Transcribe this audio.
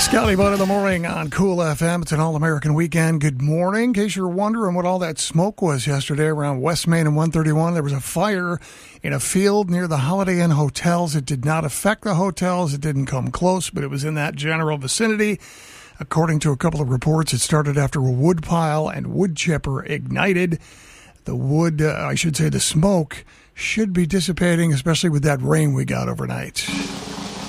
Scotty Bud in the morning on Cool FM. It's an all-American weekend. Good morning. In case you're wondering what all that smoke was yesterday around West Main and 131, there was a fire in a field near the Holiday Inn hotels. It did not affect the hotels. It didn't come close, but it was in that general vicinity. According to a couple of reports, it started after a wood pile and wood chipper ignited. The wood, the smoke, should be dissipating, especially with that rain we got overnight.